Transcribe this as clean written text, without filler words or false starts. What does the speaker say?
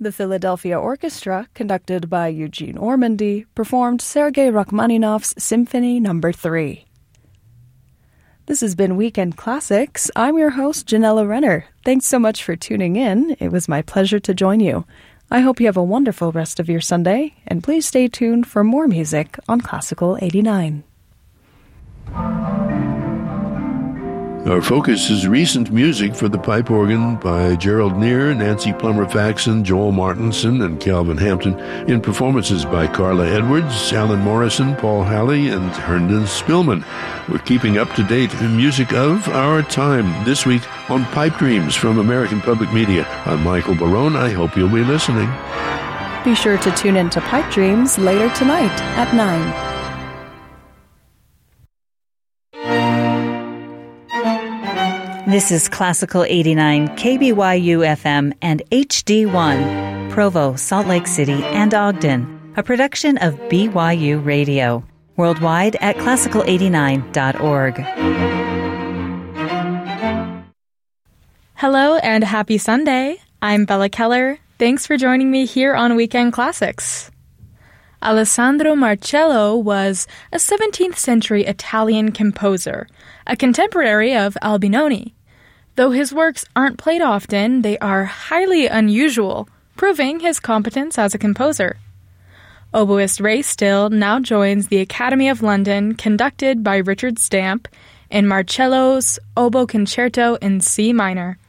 the Philadelphia Orchestra, conducted by Eugene Ormandy, performed Sergei Rachmaninoff's Symphony No. 3. This has been Weekend Classics. I'm your host, Janella Renner. Thanks so much for tuning in. It was my pleasure to join you. I hope you have a wonderful rest of your Sunday, and please stay tuned for more music on Classical 89. Our focus is recent music for the pipe organ by Gerald Neer, Nancy Plummer-Faxon, Joel Martinson, and Calvin Hampton, in performances by Carla Edwards, Alan Morrison, Paul Halley, and Herndon Spillman. We're keeping up to date in music of our time. This week on Pipe Dreams from American Public Media. I'm Michael Barone. I hope you'll be listening. Be sure to tune in to Pipe Dreams later tonight at 9. This is Classical 89, KBYU-FM and HD1, Provo, Salt Lake City, and Ogden, a production of BYU Radio, worldwide at classical89.org. Hello and happy Sunday. I'm Bella Keller. Thanks for joining me here on Weekend Classics. Alessandro Marcello was a 17th century Italian composer, a contemporary of Albinoni. Though his works aren't played often, they are highly unusual, proving his competence as a composer. Oboist Ray Still now joins the Academy of London, conducted by Richard Stamp, in Marcello's Oboe Concerto in C minor.